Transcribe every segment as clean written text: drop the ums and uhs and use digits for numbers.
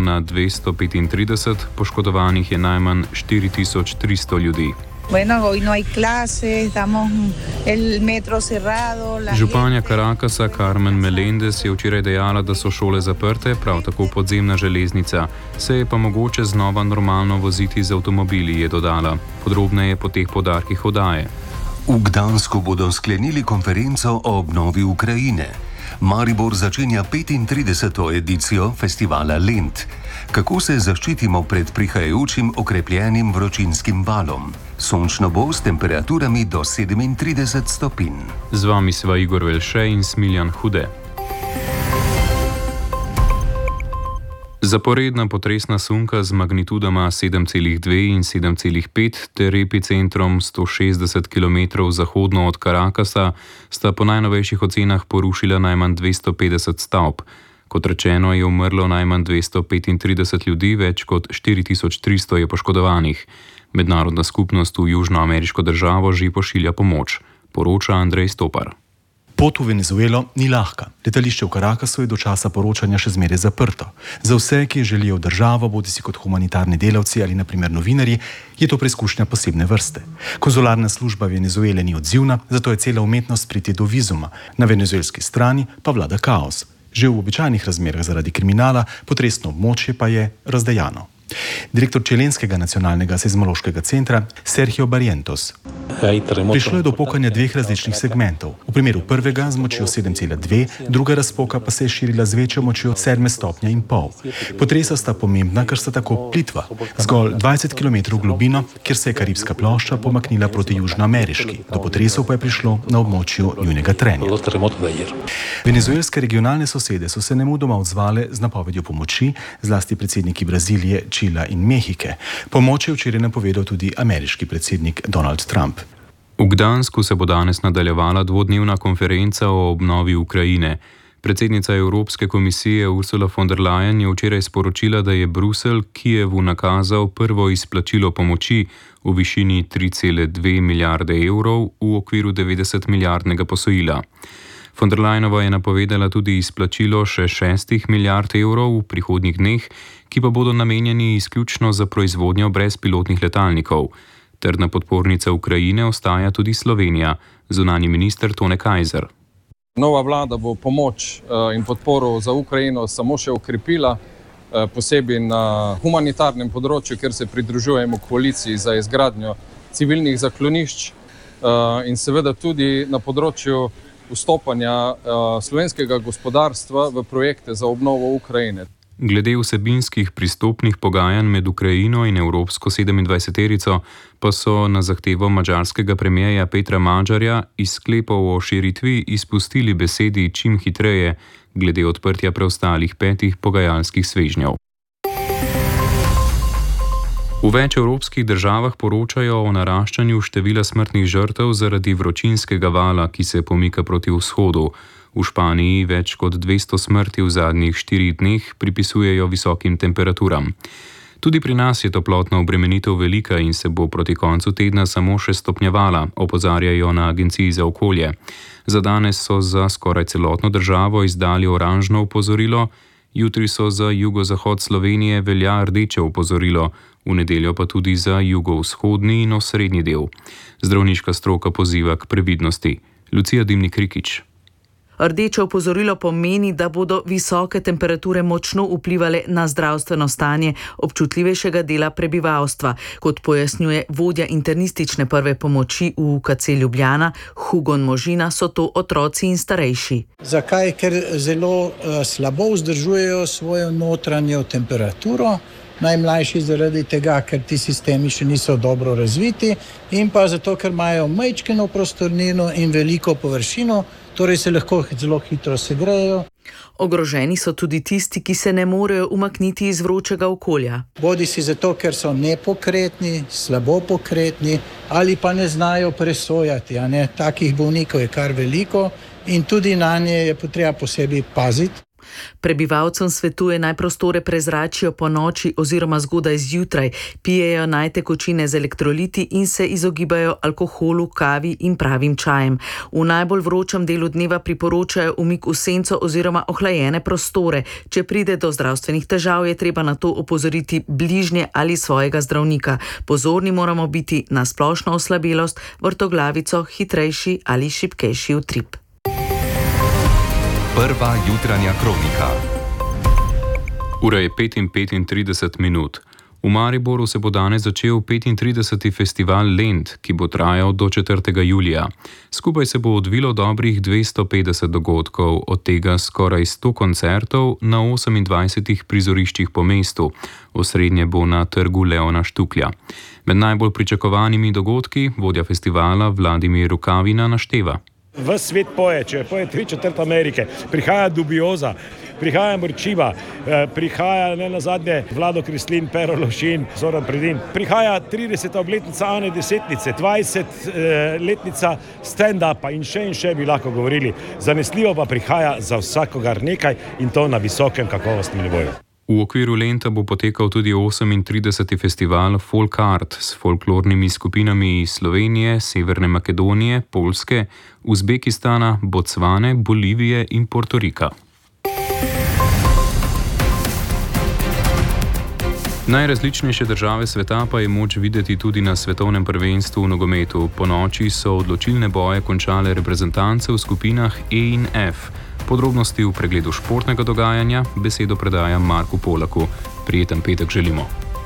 na 235, poškodovanih je najmanj 4300 ljudi. Bueno, hoy no hay clases, estamos el metro cerrado. Županja Carakasa Carmen Melendez je včeraj dejala, da so šole zaprte, prav tako podzemna železnica. Se je pa mogoče znova normalno voziti z avtomobili, je dodala. Podrobneje po teh podarkih oddaje. V Gdansku bodo sklenili konferenco o obnovi Ukrajine. Maribor začenja 35. edicijo festivala Lent. Kako se zaščitimo pred prihajajočim okrepljenim vročinskim valom? Sončno bo s temperaturami do 37 stopinj. Z vami sva Igor Velše in Smiljan Hude. Zaporedna potresna sunka z magnitudama 7,2 in 7,5 ter epicentrom 160 km zahodno od Carakasa sta po najnovejših ocenah porušila najmanj 250 stavb. Kot rečeno, je umrlo najmanj 235 ljudi, več kot 4300 je poškodovanih. Mednarodna skupnost v južnoameriško državo že pošilja pomoč, poroča Andrej Stopar. Pot v Venezuelo ni lahka. Letališče v Carakasu je do časa poročanja še zmeraj zaprto. Za vse, ki želijo v državo, bodisi kot humanitarni delavci ali na primer novinarji, je to preizkušnja posebne vrste. Konzularna služba Venezuele ni odzivna, zato je cela umetnost priti do vizuma. Na venezuelski strani pa vlada kaos. Že v običajnih razmerah zaradi kriminala, potresno območje pa je razdejano. Direktor Čilenskega nacionalnega seizmološkega centra Sergio Barrientos. Prišlo je do pokanja dveh različnih segmentov. V primeru prvega z močjo 7,2, druga razpoka pa se je širila z večjo močjo 7,5 stopnje. Potresa sta pomembna, ker sta tako plitva. Zgolj 20 km globino, kjer se je Karibska plošča pomaknila proti južnoameriški. Do potresov pa je prišlo na območju njunega trenja. Venezuelske regionalne sosede so se nemudoma odzvale z napovedjo pomoči, zlasti predsedniki Brazilije, Čila in Mehike. Pomoč je včeraj napovedal tudi ameriški predsednik Donald Trump. V Gdansku se bo danes nadaljevala dvodnevna konferenca o obnovi Ukrajine. Predsednica Evropske komisije Ursula von der Leyen je včeraj sporočila, da je Bruselj Kijevu nakazal prvo izplačilo pomoči v višini 3,2 milijarde evrov v okviru 90-milijardnega posojila. Von der Leyenova je napovedala tudi izplačilo še 6 milijard evrov v prihodnjih dneh, ki pa bodo namenjeni izključno za proizvodnjo brezpilotnih letalnikov. Trdna podpornica Ukrajine ostaja tudi Slovenija, zunanji minister Tone Kajzer. Nova vlada bo pomoč in podporo za Ukrajino samo še okrepila, posebej na humanitarnem področju, kjer se pridružujemo koaliciji za izgradnjo civilnih zaklonišč in seveda tudi na področju vstopanja slovenskega gospodarstva v projekte za obnovo Ukrajine. Glede vsebinskih pristopnih pogajanj med Ukrajino in Evropsko 27-terico pa so na zahtevo madžarskega premierja Petra Madžarja iz sklepov o širitvi izpustili besedi čim hitreje glede odprtja preostalih 5 pogajalskih svežnjev. V več evropskih državah poročajo o naraščanju števila smrtnih žrtev zaradi vročinskega vala, ki se pomika proti vzhodu. V Španiji več kot 200 smrti v zadnjih 4 dneh pripisujejo visokim temperaturam. Tudi pri nas je toplotna obremenitev velika in se bo proti koncu tedna samo še stopnjevala, opozarjajo na Agenciji za okolje. Za danes so za skoraj celotno državo izdali oranžno opozorilo, jutri so za jugozahod Slovenije velja rdeče opozorilo, v nedeljo pa tudi za jugovzhodni in osrednji del. Zdravniška stroka poziva k previdnosti. Lucija Dimnik Rikič. Rdeče opozorilo pomeni, da bodo visoke temperature močno vplivale na zdravstveno stanje občutljivejšega dela prebivalstva, kot pojasnjuje vodja internistične prve pomoči v UKC Ljubljana, Hugon Možina, so to otroci in starejši. Zakaj? Ker zelo slabo vzdržujejo svojo notranjo temperaturo, najmlajši zaradi tega, ker ti sistemi še niso dobro razviti in pa zato, ker imajo majčkeno prostornino in veliko površino, torej se lahko zelo hitro segrejejo. Ogroženi so tudi tisti, ki se ne morejo umakniti iz vročega okolja. Bodisi zato, ker so nepokretni, slabo pokretni ali pa ne znajo presojati. Takih bolnikov je kar veliko in tudi na nje je potreba posebej paziti. Prebivalcem svetuje naj prostore prezračijo po noči oziroma zgodaj zjutraj, pijejo naj tekočine z elektroliti in se izogibajo alkoholu, kavi in pravim čajem. V najbolj vročem delu dneva priporočajo umik v senco oziroma ohlajene prostore. Če pride do zdravstvenih težav, je treba na to opozoriti bližnje ali svojega zdravnika. Pozorni moramo biti na splošno oslabelost, vrtoglavico, hitrejši ali šibkejši utrip. Prva jutranja kronika. Ura je 5:35. V Mariboru se bo danes začel 35. festival Lent, ki bo trajal do 4. julija. Skupaj se bo odvilo dobrih 250 dogodkov, od tega skoraj 100 koncertov na 28 prizoriščih po mestu. Osrednje bo na trgu Leona Štuklja. Med najbolj pričakovanimi dogodki vodja festivala Vladimir Rukavina našteva. Ves svet poje, če poje 3/4 Amerike, prihaja Dubioza, prihaja Mrčiva, prihaja ne nazadnje Vlado Kreslin, Pero Lovšin, Zoran Predin, prihaja 30. obletnica Ane Desetnice, 20-letnica stand-upa in še bi lahko govorili. Zanesljivo pa prihaja za vsakogar nekaj in to na visokem kakovostnem nivoju. V okviru Lenta bo potekal tudi 38. festival Folk Art s folklornimi skupinami iz Slovenije, Severne Makedonije, Poljske, Uzbekistana, Bocvane, Bolivije in Portorika. Najrazličnejše države sveta pa je moč videti tudi na svetovnem prvenstvu v nogometu. Ponoči so odločilne boje končale reprezentance v skupinah E in F. Podrobnosti v pregledu športnega dogajanja, besedo predajam Marku Polaku. Prijeten petek želimo.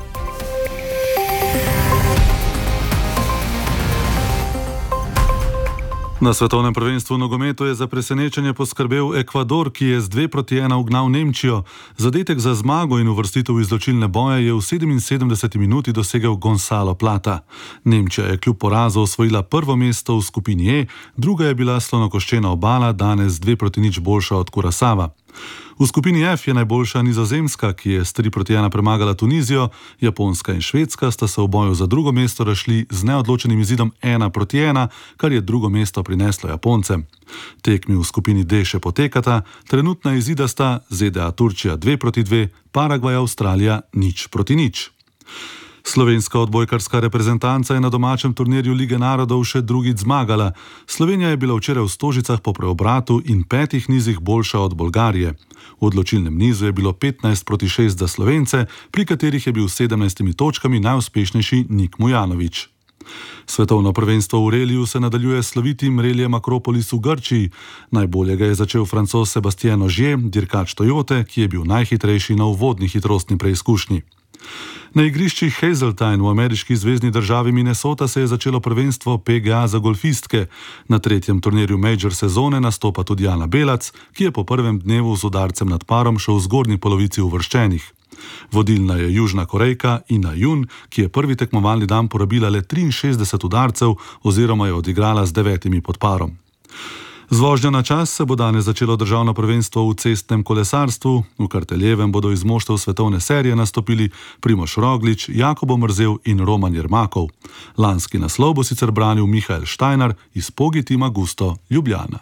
Na svetovnem prvenstvu v nogometu je za presenečenje poskrbel Ekvador, ki je z 2:1 ugnal Nemčijo. Zadetek za zmago in uvrstitev v izločilne boje je v 77 minuti dosegel Gonzalo Plata. Nemčija je kljub porazu osvojila prvo mesto v skupini E, druga je bila Slonokoščena obala, danes 2:0 boljša od Kurasava. V skupini F je najboljša Nizozemska, ki je s 3:1 premagala Tunizijo, Japonska in Švedska sta se v boju za drugo mesto razšli z neodločenim izidom 1:1, kar je drugo mesto prineslo Japoncem. Tekmi v skupini D še potekata, trenutna izida sta ZDA Turčija 2:2, Paragvaj Avstralija 0:0. Slovenska odbojkarska reprezentanca je na domačem turnirju Lige narodov še drugič zmagala. Slovenija je bila včeraj v Stožicah po preobratu in 5 nizih boljša od Bolgarije. V odločilnem nizu je bilo 15:6 za Slovence, pri katerih je bil s 17 točkami najuspešnejši Nik Mujanović. Svetovno prvenstvo v reliju se nadaljuje s slovitim reljem Akropolis v Grčiji. Najbolje ga je začel Francoz Sebastien Ogier, dirkač Toyote, ki je bil najhitrejši na uvodni hitrostni preizkušnji. Na igriščih Hazeltine v ameriški zvezni državi Minnesota se je začelo prvenstvo PGA za golfistke. Na 3. turnirju Major sezone nastopa tudi Jana Belac, ki je po prvem dnevu z udarcem nad parom šel v zgornji polovici uvrščenih. Vodilna je Južna Korejka Ina Jun, ki je prvi tekmovalni dan porabila le 63 udarcev oziroma je odigrala z 9 pod parom. Z vožnjo na čas se bo danes začelo državno prvenstvo v cestnem kolesarstvu. V Karteljevem bodo iz moštev svetovne serije nastopili Primož Roglič, Jakobo Mrzel in Roman Jermakov. Lanski naslov bo sicer branil Mihael Steiner iz Pogi tima Gusto Ljubljana.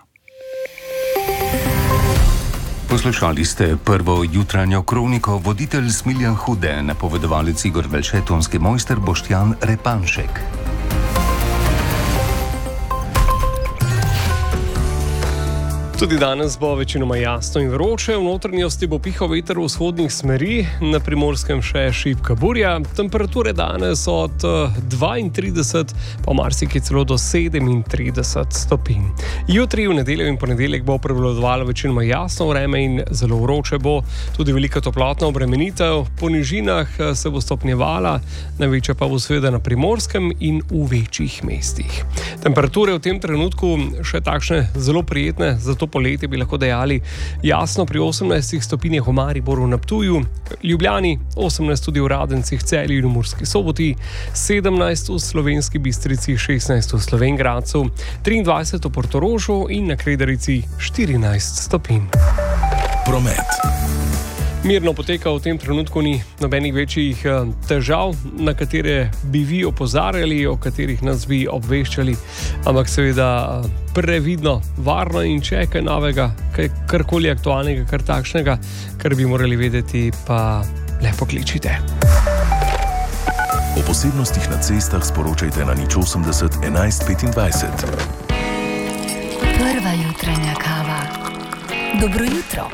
Poslušali ste prvo jutranjo kroniko, voditelj Smiljan Hude, napovedovalec Igor Velše, tonski mojster Boštjan Repanšek. Tudi danes bo večinoma jasno in vroče, v notranjosti bo pihal veter v vzhodnih smeri, na Primorskem še šibka burja. Temperature danes od 32, pa marsikje celo do 37 stopinj. Jutri, v nedeljo in ponedeljek bo prevladovalo večinoma jasno vreme in zelo vroče bo. Tudi velika toplotna obremenitev, po nižinah se bo stopnjevala, največja pa bo seveda na Primorskem in v večjih mestih. Temperature v tem trenutku še takšne zelo prijetne, zato poletje bi lahko dejali jasno pri 18 stopinjah v Mariboru na Ptuju, Ljubljani, 18 tudi v Radencih, Celju in v Murski Soboti, 17 v Slovenski Bistrici, 16 v Slovenj Gradcu, 23 v Portorožu in na Kredarici 14 stopinj. Promet. Mirno poteka, v tem trenutku ni nobenih večjih težav, na katere bi vi opozarjali, o katerih nas bi obveščali, ampak seveda previdno, varno in če je kaj novega, karkoli aktualnega, kar takšnega, kar bi morali vedeti, pa le pokličite. O posebnostih na cestah sporočajte na 080 11 25. Prva jutranja kava. Dobro jutro.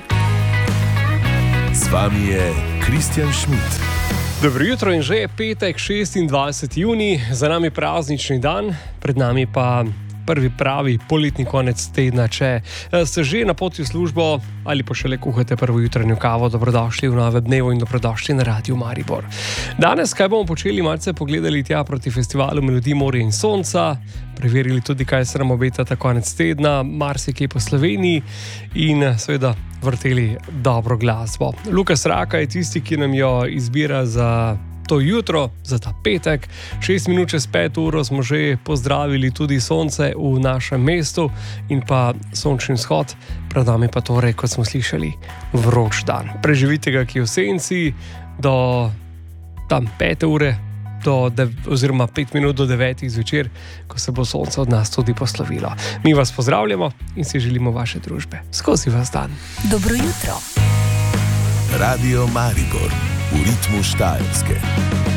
Z vami je Kristjan Schmidt. Dobro jutro in že je petek, 26. junij, za nami praznični dan, pred nami pa prvi pravi poletni konec tedna. Če ste že na poti v službo ali pa šele kuhate prvo jutranjo kavo, dobrodošli v novem dnevu in dobrodošli na Radiu Maribor. Danes, kaj bomo počeli, malce pogledali tja proti festivalu Melodij morja in sonca, preverili tudi, kaj se nam obeta ta konec tedna, marsikje po Sloveniji in seveda vrteli dobro glasbo. Lukas Raka je tisti, ki nam jo izbira za to jutro, za ta petek. 6 minut čez 5 uro smo že pozdravili tudi sonce v našem mestu in pa sončni vzhod, pred nami pa torej, kot smo slišali, vroč dan. Preživite ga, ki je v senci, do tam 5 ure, oziroma 5 minut do 9 zvečer, ko se bo sonce od nas tudi poslovilo. Mi vas pozdravljamo in si želimo vaše družbe skozi vas dan. Dobro jutro. Radio Maribor v ritmu Štajerske.